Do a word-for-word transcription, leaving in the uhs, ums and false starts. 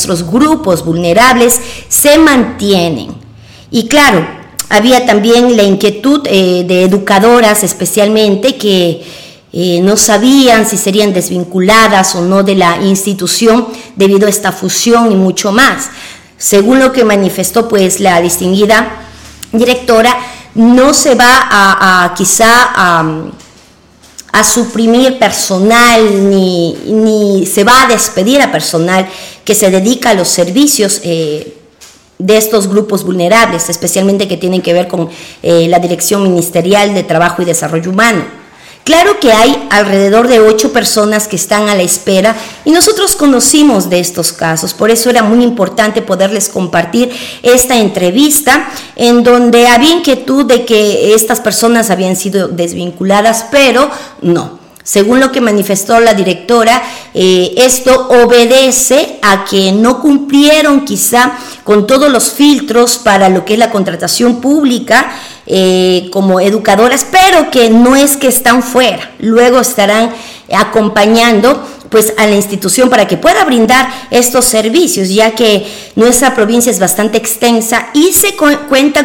nuestros grupos vulnerables se mantienen. Y claro, había también la inquietud eh, de educadoras especialmente que eh, no sabían si serían desvinculadas o no de la institución debido a esta fusión y mucho más. Según lo que manifestó pues la distinguida directora, no se va a, a quizá a, a suprimir personal ni, ni se va a despedir a personal que se dedica a los servicios eh, de estos grupos vulnerables, especialmente que tienen que ver con eh, la Dirección Ministerial de Trabajo y Desarrollo Humano. Claro que hay alrededor de ocho personas que están a la espera y nosotros conocimos de estos casos, por eso era muy importante poderles compartir esta entrevista en donde había inquietud de que estas personas habían sido desvinculadas, pero no. Según lo que manifestó la directora, eh, esto obedece a que no cumplieron quizá con todos los filtros para lo que es la contratación pública eh, como educadoras, pero que no es que están fuera, luego estarán acompañando pues a la institución para que pueda brindar estos servicios, ya que nuestra provincia es bastante extensa y se cu- cuenta